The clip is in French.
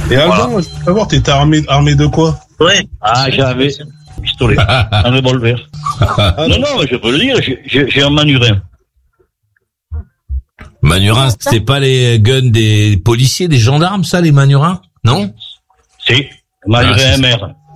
Et Alban, je veux savoir, t'étais armé de quoi? Ouais. Ah, j'avais un pistolet, un revolver. Non, je peux le dire, j'ai un manurin. Manurin, c'était pas les guns des policiers, des gendarmes, ça, les manurins? Non? Si, manurin MR.